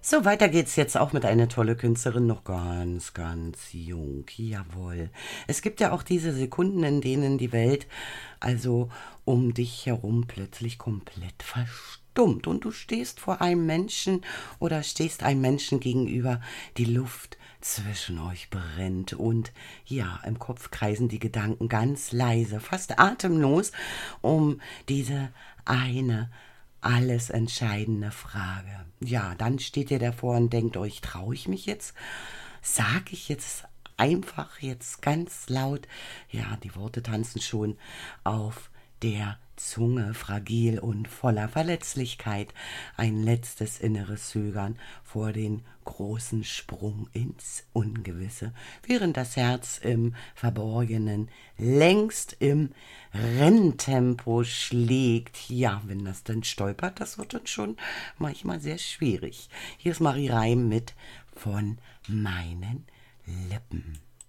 So, weiter geht's jetzt auch mit einer tolle Künstlerin, noch ganz, ganz jung. Jawohl. Es gibt ja auch diese Sekunden, in denen die Welt also um dich herum plötzlich komplett verstummt und du stehst vor einem Menschen oder stehst einem Menschen gegenüber, die Luft zwischen euch brennt und ja, im Kopf kreisen die Gedanken ganz leise, fast atemlos um diese eine alles entscheidende Frage. Ja, dann steht ihr davor und denkt euch, traue ich mich jetzt? Sag ich jetzt einfach jetzt ganz laut? Ja, die Worte tanzen schon auf der Zunge, fragil und voller Verletzlichkeit. Ein letztes inneres Zögern vor den großen Sprung ins Ungewisse, während das Herz im Verborgenen längst im Renntempo schlägt. Ja, wenn das dann stolpert, das wird dann schon manchmal sehr schwierig. Hier ist Marie Reim mit von meinen Lippen.